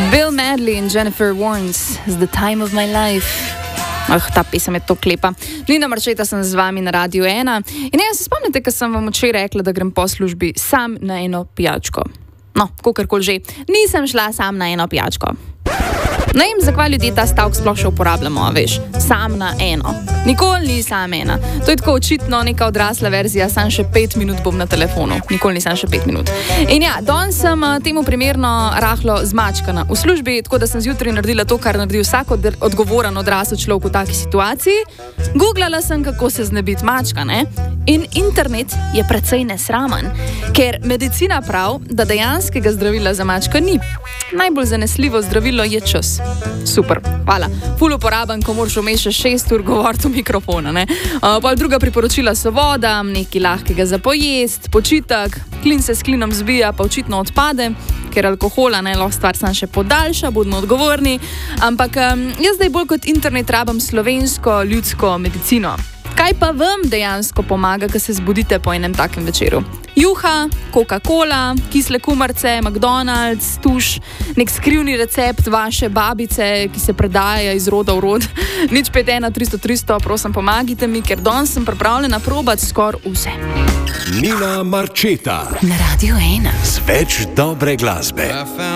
Bill Medley in Jennifer Warnes is The Time of My Life. Ta pesem je to klepa. Nina Marčeta sem z vami na Radiu 1. In se spomnite, ko sem vam včeraj rekla, da grem po službi sam na eno pijačko. No, kakorkoli že. Nisem šla sam na eno pijačko. Ne vem, zakaj ljudje ta stavek sploh še uporabljamo, veš, sam na eno. Nikoli ni sam ena. To je tako očitno neka odrasla verzija, sam še 5 minut bom na telefonu. Nikoli nisem še 5 minut. In ja, danes sem temu primerno rahlo zmačkana v službi, tako da sem zjutraj naredila to, kar naredi vsak odgovoren odrasel človek v taki situaciji. Googlala sem, kako se znebiti mačka, ne? In internet je precej nesramen, ker medicina pravi, da dejanskega zdravila za mačka ni. Najbolj zanesljivo zdravilo je čas. Super, hvala. Ful uporaben, ko moraš vmes še 6 ur govoriti v mikrofona, ne? Pol druga priporočila so voda, nekaj lahkega za pojest, počitek, klin se s klinom zbija, pa očitno odpade, ker alkohola, ne, lahko stvar sam še podaljša, bodimo odgovorni, ampak jaz zdaj bolj kot internet rabim slovensko ljudsko medicino. Kaj pa vam dejansko pomaga, ko se zbudite po enem takem večeru? Juha, Coca-Cola, kisle kumarce, McDonald's, tuš, nek skrivni recept vaše babice, ki se predaja iz roda v rod. 051 300 300, prosim, pomagajte mi, ker danes sem pripravljena probati skoraj vse. Nina Marčeta na Radiu 1 z več dobre glasbe.